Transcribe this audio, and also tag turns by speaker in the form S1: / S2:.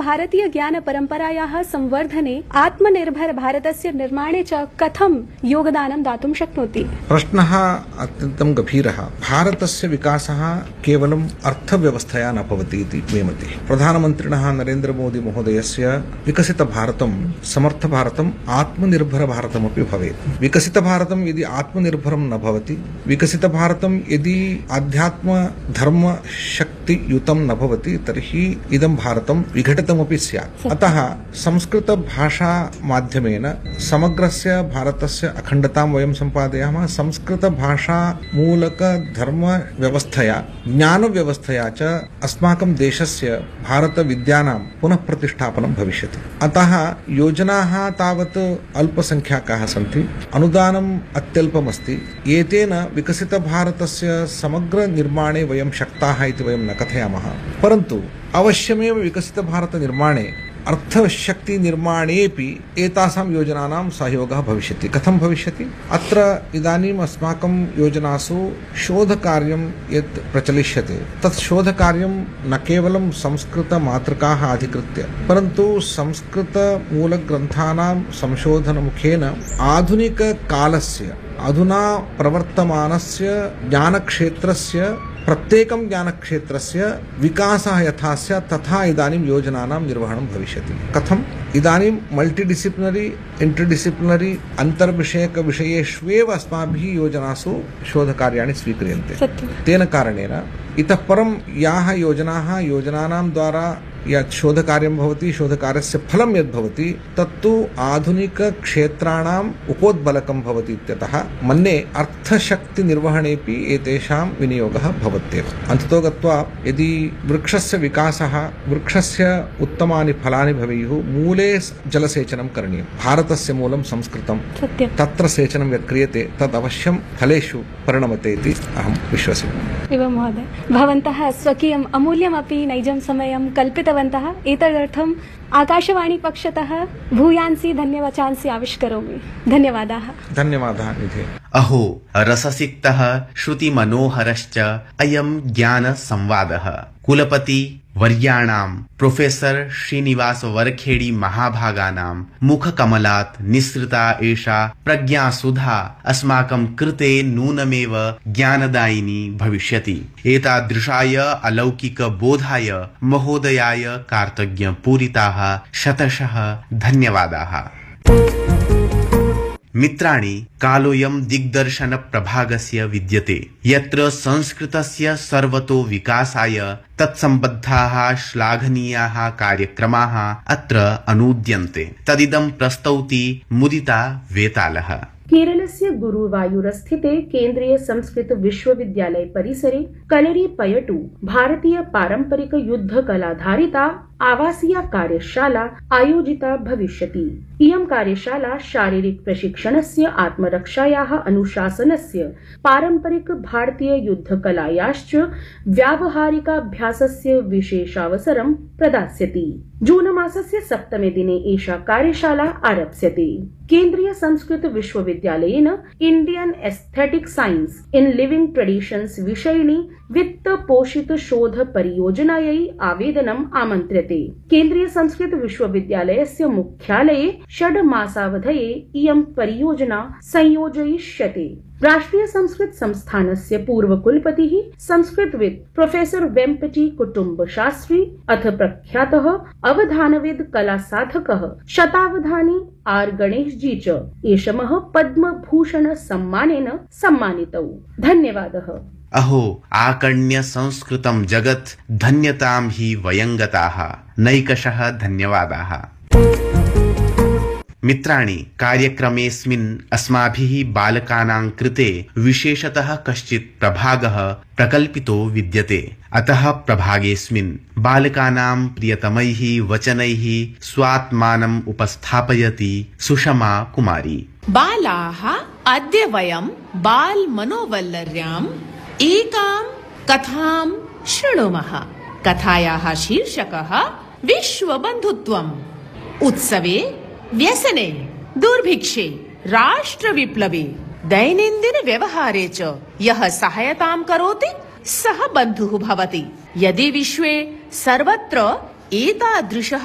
S1: भारतीय ज्ञान परम्परायाः संवर्धने आत्मनिर्भर भारतस्य निर्माणे च कथं योगदानं दातुं शक्नोति?
S2: प्रश्नः अत्यन्तं गभीरः। भारतस्य विकासः केवलम् अर्थव्यवस्थया न भवति इति मे मतिः। प्रधानमन्त्रिणः नरेन्द्र मोदी महोदयस्य विकसित भारतं समर्थ भारतम् आत्मनिर्भर भारतमपि भवेत्। विकसित भारतं यदि आत्मनिर्भरं न भवति, विकसित भारतं यदि अध्यात्म धर्म शक्ति युतं न भवति, तर्हि इदं भारतं विघटितमपि स्यात्। अतः संस्कृत भाषा माध्यमेन समग्रस्य भारतस्य अखण्डतां वयं सम्पादयामः। संस्कृत भाषा मूलक धर्म व्यवस्थया ज्ञान व्यवस्थया च अस्माकं देशस्य भारत विद्यानां पुनः प्रतिष्ठापनं भविष्यति। अतः योजनाः तावत् अल्पसंख्याकाः सन्ति, अनुदानम् अत्यल्पमस्ति। एतेन विकसित भारतस्य समग्र निर्माणे वयं शक्ताः इति वयं न कथयामः, परन्तु अवश्यमेव विकसित भारत निर्माणे अर्थशक्ति निर्माणेपि एतासां योजनानां सहयोगः भविष्यति। कथं भविष्यति? अत्र इदानीम् अस्माकं योजनासु शोधकार्यं यत् प्रचलिष्यते, तत् शोधकार्यं न केवलं संस्कृतमातृकाः अधिकृत्य, परन्तु संस्कृतमूलग्रन्थानां संशोधनमुखेन आधुनिककालस्य अधुना प्रवर्तमानस्य ज्ञानक्षेत्रस्य प्रत्येकं ज्ञानक्षेत्रस्य विकासः यथा स्यात् तथा इदानीं योजनानां निर्वहणं भविष्यति। कथम्? इदानीं मल्टीडिसिप्लिनरी इंटरडिसिप्लिनरी अंतर्विषयक विषयेष्वेव अस्माभिः योजनासु शोधकार्याणि स्वीक्रियन्ते। तेन कारणेन इतः परं याः योजनानां द्वारा यत् शोधकार्यं भवति, शोधकार्यस्य फलं यद् भवति तत्तु आधुनिकक्षेत्राणाम् उपोद्बलकं भवति इत्यतः मन्ये अर्थशक्तिनिर्वहणेपि एतेषां विनियोगः भवत्येव। अन्ततो गत्वा यदि वृक्षस्य विकासः, वृक्षस्य उत्तमानि फलानि भवेयुः, मूले जलसेचनं करणीयं। भारतस्य मूलं संस्कृतं, तत्र सेचनं यत् क्रियते तद् अवश्यं फलेषु परिणमते इति अहं विश्वसिमि।
S1: एवं महोदय, भवन्तः स्वकीयम् अमूल्यमपि नैजं समयं कल्पितवन्तः। एतदर्थम् आकाशवाणी पक्षतः भूयांसि धन्यवाचांसि आविष्करोमि। धन्यवादाः।
S2: धन्यवादः निधे।
S3: अहो रससिक्तः श्रुतिमनोहरश्च अयं ज्ञानसंवादः। कुलपति वर्याणां प्रोफेसर श्रीनिवास वरखेड़ी महाभागानां मुखकमलात् निःसृता एषा प्रज्ञासुधा अस्माकं कृते नूनमेव ज्ञानदायिनी भविष्यति। एतादृशाय अलौकिकबोधाय महोदयाय कार्तज्ञपूरिताः शतशः धन्यवादाः। मित्राणि, कालोऽयं दिग्दर्शन प्रभागस्य विद्यते, यत्र संस्कृतस्य सर्वतो विकासाय तत्सम्बद्धाः श्लाघनीयाः कार्यक्रमाः अत्र अनूद्यन्ते। तदिदं प्रस्तौति मुदिता वेतालः।
S4: केरलस्य गुरुवायूरस्थिते केन्द्रीय संस्कृत विश्वविद्यालय परिसरे कलरीपयटु भारतीय पारंपरिक युद्ध कलाधारिता आवासीया कार्यशाला आयोजिता भविष्यति। इयं कार्यशाला शारीरिक प्रशिक्षणस्य, आत्मरक्षायाः अनुशासनस्य, पारंपरिक भारतीय युद्ध कलायाश्च व्यावहारिकाभ्यासस्य विशेषावसरं प्रदास्यति। जून मासस्य 7 दिने एषा कार्यशाला आरप्स्यते। केन्द्रीय संस्कृत विश्वविद्यालयेन Indian aesthetic science in living traditions विषयिणी वित्त पोषित शोध परियोजनायै आवेदनम् आमन्त्र्यते। केन्द्रीय संस्कृत विश्वविद्यालयस्य मुख्यालये 6 मासावधये इयं परियोजना संयोजयिष्यते। राष्ट्रीय संस्कृत संस्थानस्य पूर्वकुलपतिः संस्कृतविद् प्रोफेसर वेम्पटी कुटुम्ब शास्त्री अथ प्रख्यातः अवधानविद् कलासाधकः शतावधानी आर गणेश जी च एषमः पद्मभूषण सम्मानेन सम्मानितौ। धन्यवादः।
S3: अहो आकर्ण्य संस्कृतं जगत् धन्यतां हि वयं गताः। नैकशः धन्यवादाः। मित्राणि, कार्यक्रमेऽस्मिन् अस्माभिः बालकानां कृते विशेषतः कश्चित् प्रभागः प्रकल्पितो विद्यते। अतः प्रभागेऽस्मिन् बालकानां प्रियतमैः वचनैः स्वात्मानम् उपस्थापयति सुषमा कुमारी।
S5: बालाः, अद्य वयं बाल मनोवल्लर्याम् एकां कथां शृणुमः। कथायाः शीर्षकः विश्वबन्धुत्वम्। उत्सवे, व्यसने, दुर्भिक्षे, राष्ट्रविप्लवे, दैनन्दिन व्यवहारे च यः सहायतां करोति सः बन्धुः भवति। यदि विश्वे सर्वत्र एतादृशः